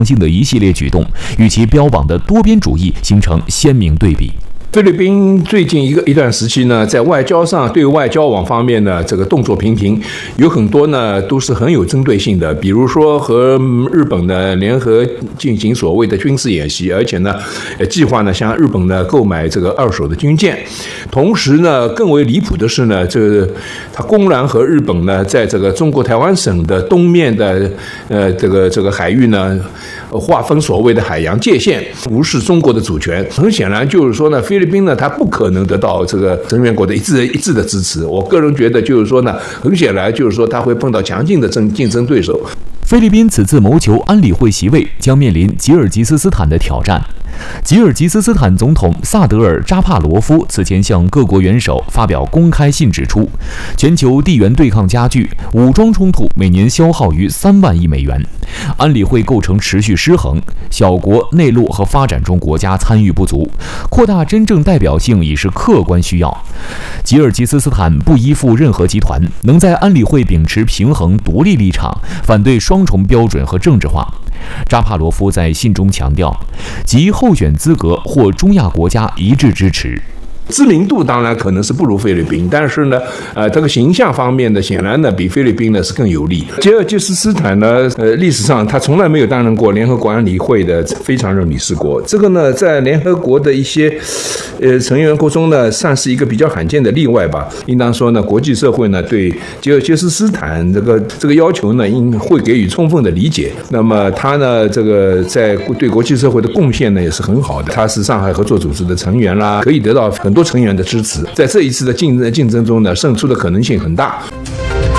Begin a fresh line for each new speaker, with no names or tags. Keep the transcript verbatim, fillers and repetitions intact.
性的一系列举动，与其标榜的多边主义形成鲜明对比。
菲律宾最近一个一段时期呢，在外交上对外交往方面呢，这个动作频频，有很多呢都是很有针对性的，比如说和日本呢联合进行所谓的军事演习，而且呢，呃，计划呢向日本呢购买这个二手的军舰，同时呢，更为离谱的是呢，这个他公然和日本呢在这个中国台湾省的东面的呃这个这个海域呢划分所谓的海洋界限，无视中国的主权。很显然就是说呢，菲律宾呢，它不可能得到这个成员国的一致一致的支持。我个人觉得就是说呢，很显然就是说它会碰到强劲的争竞争对手。
菲律宾此次谋求安理会席位，将面临吉尔吉斯斯坦的挑战。吉尔吉斯斯坦总统萨德尔扎帕罗夫此前向各国元首发表公开信指出，全球地缘对抗加剧，武装冲突每年消耗逾三万亿美元，安理会构成持续失衡，小国、内陆和发展中国家参与不足，扩大真正代表性已是客观需要。吉尔吉斯斯坦不依附任何集团，能在安理会秉持平衡独立立场，反对双重标准和政治化。扎帕罗夫在信中强调，其候选资格获中亚国家一致支持。
知名度当然可能是不如菲律宾，但是呢，呃，这个形象方面呢，显然呢比菲律宾呢是更有利。吉尔吉斯斯坦呢，呃，历史上他从来没有担任过联合国安理会的非常任理事国，这个呢，在联合国的一些呃成员国中呢，算是一个比较罕见的例外吧。应当说呢，国际社会呢对吉尔吉斯斯坦这个这个要求呢，应会给予充分的理解。那么他呢，这个在对国际社会的贡献呢也是很好的。他是上海合作组织的成员啦，可以得到很多成员的支持，在这一次的竞争竞争中呢，胜出的可能性很大。